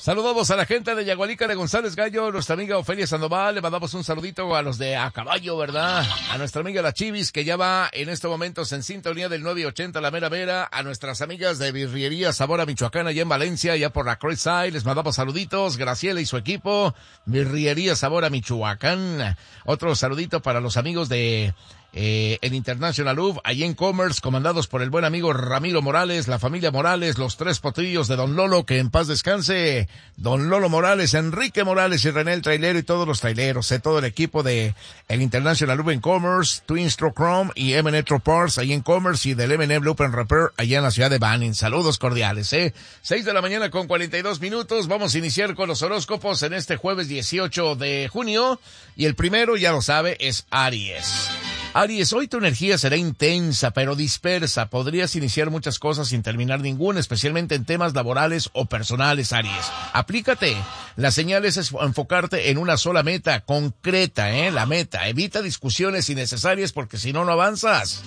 Saludamos a la gente de Yagualica de González Gallo, nuestra amiga Ofelia Sandoval, le mandamos un saludito a los de A Caballo, ¿verdad? A nuestra amiga La Chivis, que ya va en estos momentos en sintonía del 980 La Mera Mera, a nuestras amigas de Birriería Sabor a Michoacán, allá en Valencia, allá por la Crest les mandamos saluditos, Graciela y su equipo, Birriería Sabor a Michoacán, otro saludito para los amigos de el International Love, allí en Commerce, comandados por el buen amigo Ramiro Morales, la familia Morales, los tres potrillos de Don Lolo, que en paz descanse, Don Lolo Morales, Enrique Morales y René el trailero y todos los traileros, todo el equipo de el International Love en Commerce, Twin Stroke Chrome y M&M Parts, allí en Commerce, y del M&M Loop and Repair, allá en la ciudad de Banning. Saludos cordiales, 6 de la mañana con 42 minutos, vamos a iniciar con los horóscopos en este jueves 18 de junio, y el primero, ya lo sabe, es Aries. Aries, hoy tu energía será intensa, pero dispersa. Podrías iniciar muchas cosas sin terminar ninguna, especialmente en temas laborales o personales, Aries. Aplícate. La señal es enfocarte en una sola meta, concreta, la meta. Evita discusiones innecesarias porque si no, no avanzas.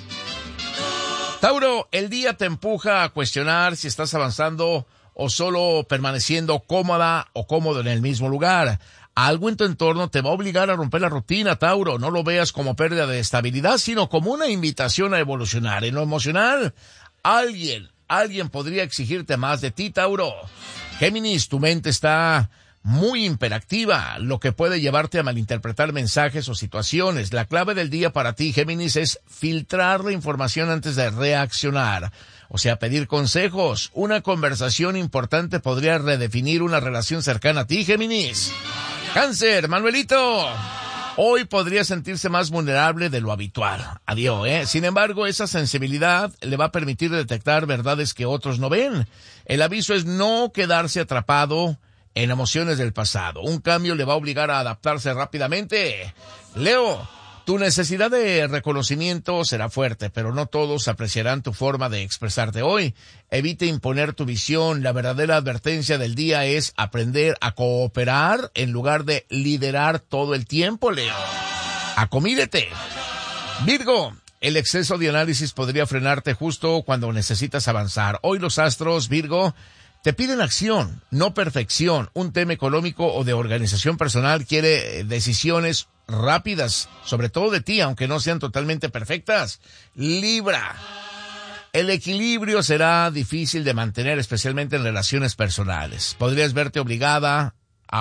Tauro, el día te empuja a cuestionar si estás avanzando o solo permaneciendo cómoda o cómodo en el mismo lugar. Algo en tu entorno te va a obligar a romper la rutina, Tauro. No lo veas como pérdida de estabilidad, sino como una invitación a evolucionar. En lo emocional, alguien podría exigirte más de ti, Tauro. Géminis, tu mente está muy hiperactiva, lo que puede llevarte a malinterpretar mensajes o situaciones. La clave del día para ti, Géminis, es filtrar la información antes de reaccionar. O sea, pedir consejos. Una conversación importante podría redefinir una relación cercana a ti, Géminis. Cáncer, Manuelito. Hoy podría sentirse más vulnerable de lo habitual. Adiós, Sin embargo, esa sensibilidad le va a permitir detectar verdades que otros no ven. El aviso es no quedarse atrapado en emociones del pasado. Un cambio le va a obligar a adaptarse rápidamente. Leo, tu necesidad de reconocimiento será fuerte, pero no todos apreciarán tu forma de expresarte hoy. Evite imponer tu visión. La verdadera advertencia del día es aprender a cooperar en lugar de liderar todo el tiempo, Leo. Acomídete. Virgo, el exceso de análisis podría frenarte justo cuando necesitas avanzar. Hoy los astros, Virgo, te piden acción, no perfección. Un tema económico o de organización personal quiere decisiones rápidas, sobre todo de ti, aunque no sean totalmente perfectas. Libra, el equilibrio será difícil de mantener, especialmente en relaciones personales. Podrías verte obligado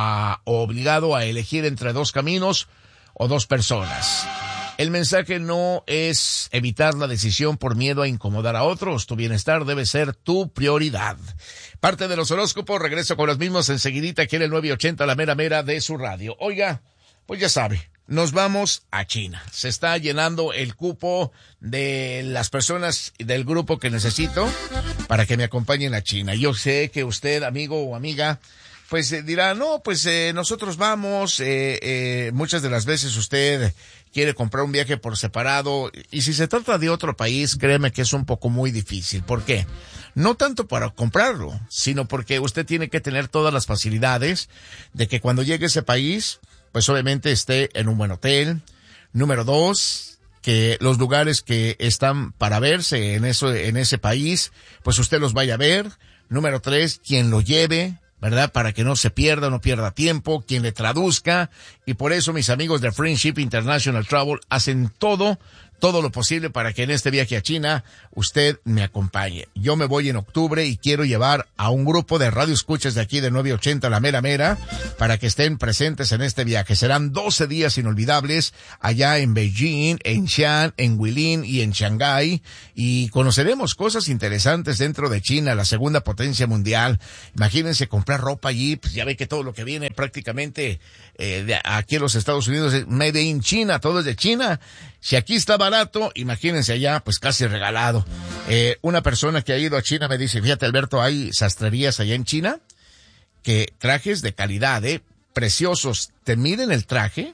a elegir entre dos caminos o dos personas. El mensaje no es evitar la decisión por miedo a incomodar a otros. Tu bienestar debe ser tu prioridad. Parte de los horóscopos, regreso con los mismos enseguidita aquí en el 980, la mera mera de su radio. Oiga, pues ya sabe, nos vamos a China. Se está llenando el cupo de las personas del grupo que necesito para que me acompañen a China. Yo sé que usted, amigo o amiga, pues dirá, no, pues nosotros vamos, muchas de las veces usted quiere comprar un viaje por separado, y si se trata de otro país, créeme que es un poco muy difícil. ¿Por qué? No tanto para comprarlo, sino porque usted tiene que tener todas las facilidades de que cuando llegue a ese país, pues obviamente esté en un buen hotel. Número 2, que los lugares que están para verse en ese país, pues usted los vaya a ver. Número 3, quien lo lleve, ¿verdad? Para que no se pierda, no pierda tiempo, quien le traduzca. Y por eso mis amigos de Friendship International Travel hacen todo lo posible para que en este viaje a China usted me acompañe. Yo me voy en octubre y quiero llevar a un grupo de radioescuchas de aquí de 980 La Mera Mera para que estén presentes en este viaje. Serán 12 días inolvidables allá en Beijing, en Xi'an, en Guilin y en Shanghái, y conoceremos cosas interesantes dentro de China, la segunda potencia mundial. Imagínense comprar ropa allí, pues ya ve que todo lo que viene prácticamente de aquí en los Estados Unidos es made in China, todo es de China. Si aquí está barato, imagínense allá, pues casi regalado. Una persona que ha ido a China me dice, fíjate Alberto, hay sastrerías allá en China, que trajes de calidad, preciosos, te miden el traje,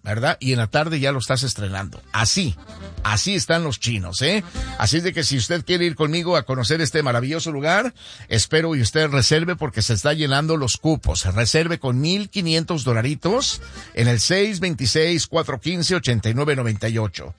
¿verdad? Y en la tarde ya lo estás estrenando. Así están los chinos, ¿eh? Así es de que si usted quiere ir conmigo a conocer este maravilloso lugar, espero y usted reserve porque se está llenando los cupos. Reserve con $1,500 en el 626-415-8998.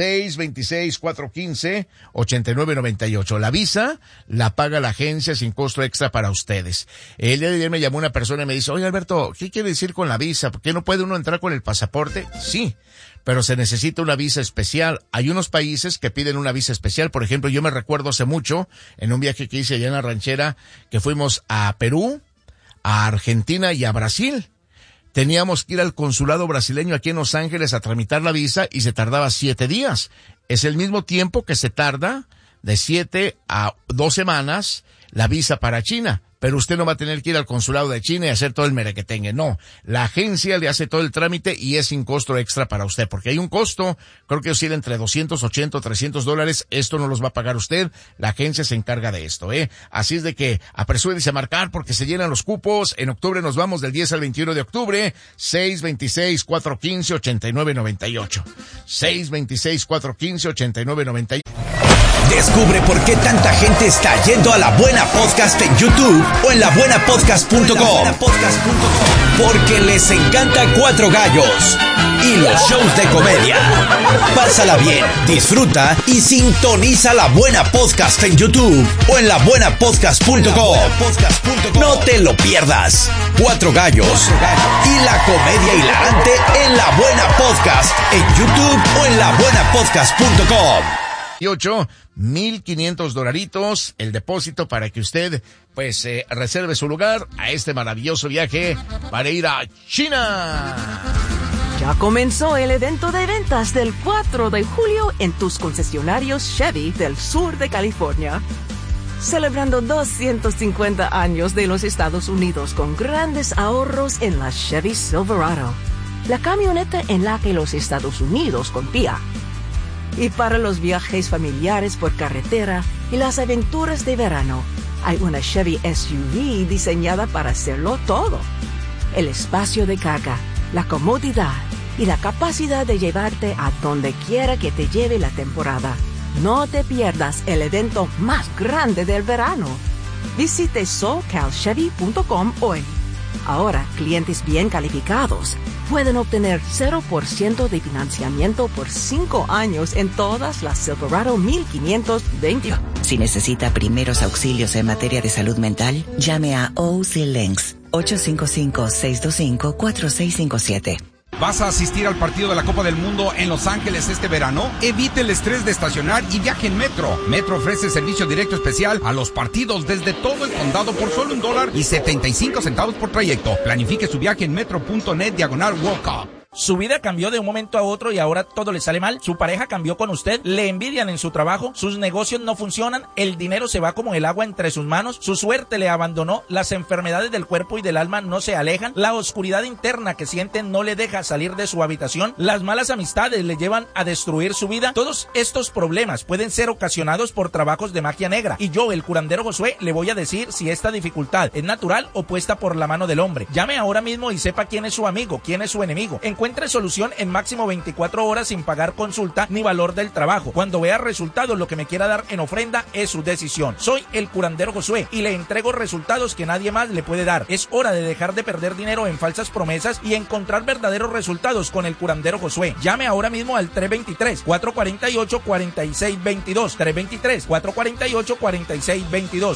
626-415-8998. La visa la paga la agencia sin costo extra para ustedes. El día de ayer me llamó una persona y me dice, oye Alberto, ¿qué quiere decir con la visa? ¿Por qué no puede uno entrar con el pasaporte? Sí, pero se necesita una visa especial. Hay unos países que piden una visa especial. Por ejemplo, yo me recuerdo hace mucho, en un viaje que hice allá en la ranchera, que fuimos a Perú, a Argentina y a Brasil. Teníamos que ir al consulado brasileño aquí en Los Ángeles a tramitar la visa y se tardaba 7 días. Es el mismo tiempo que se tarda de 7 a 2 semanas la visa para China. Pero usted no va a tener que ir al consulado de China y hacer todo el merequetengue. No, la agencia le hace todo el trámite y es sin costo extra para usted, porque hay un costo, creo que oscila entre $280 o $300. Esto no los va a pagar usted, la agencia se encarga de esto, Así es de que apresúrense a marcar porque se llenan los cupos. En octubre nos vamos del 10 al 21 de octubre, 626-415-8998. 626-415-8998. Descubre por qué tanta gente está yendo a La Buena Podcast en YouTube o en labuenapodcast.com. Porque les encanta Cuatro Gallos y los shows de comedia. Pásala bien, disfruta y sintoniza La Buena Podcast en YouTube o en labuenapodcast.com. No te lo pierdas. Cuatro Gallos y la comedia hilarante en La Buena Podcast en YouTube o en labuenapodcast.com. $1,500 el depósito para que usted reserve su lugar a este maravilloso viaje para ir a China. Ya comenzó el evento de ventas del 4 de julio en tus concesionarios Chevy del sur de California. Celebrando 250 años de los Estados Unidos con grandes ahorros en la Chevy Silverado, la camioneta en la que los Estados Unidos confía. Y para los viajes familiares por carretera y las aventuras de verano, hay una Chevy SUV diseñada para hacerlo todo. El espacio de carga, la comodidad y la capacidad de llevarte a donde quiera que te lleve la temporada. No te pierdas el evento más grande del verano. Visite SoCalChevy.com hoy. Ahora, clientes bien calificados pueden obtener 0% de financiamiento por 5 años en todas las Silverado 1520. Si necesita primeros auxilios en materia de salud mental, llame a OC Links 855-625-4657. ¿Vas a asistir al partido de la Copa del Mundo en Los Ángeles este verano? Evite el estrés de estacionar y viaje en Metro. Metro ofrece servicio directo especial a los partidos desde todo el condado por solo $1.75 por trayecto. Planifique su viaje en metro.net/walk-up. Su vida cambió de un momento a otro y ahora todo le sale mal. Su pareja cambió con usted, le envidian en su trabajo, sus negocios no funcionan, el dinero se va como el agua entre sus manos, su suerte le abandonó, las enfermedades del cuerpo y del alma no se alejan, la oscuridad interna que siente no le deja salir de su habitación, las malas amistades le llevan a destruir su vida. Todos estos problemas pueden ser ocasionados por trabajos de magia negra y yo, el curandero Josué, le voy a decir si esta dificultad es natural o puesta por la mano del hombre. Llame ahora mismo y sepa quién es su amigo, quién es su enemigo. Encuentre solución en máximo 24 horas sin pagar consulta ni valor del trabajo. Cuando vea resultados, lo que me quiera dar en ofrenda es su decisión. Soy el curandero Josué y le entrego resultados que nadie más le puede dar. Es hora de dejar de perder dinero en falsas promesas y encontrar verdaderos resultados con el curandero Josué. Llame ahora mismo al 323-448-4622. 323-448-4622.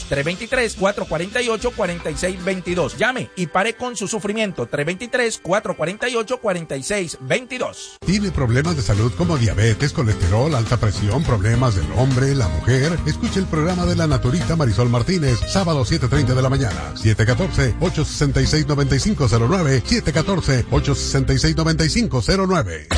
323-448-4622. Llame y pare con su sufrimiento. 323-448-4622. ¿Tiene problemas de salud como diabetes, colesterol, alta presión, problemas del hombre, la mujer? Escuche el programa de la naturita Marisol Martínez, sábado 7:30 de la mañana, 714-866-9509, 714-866-9509.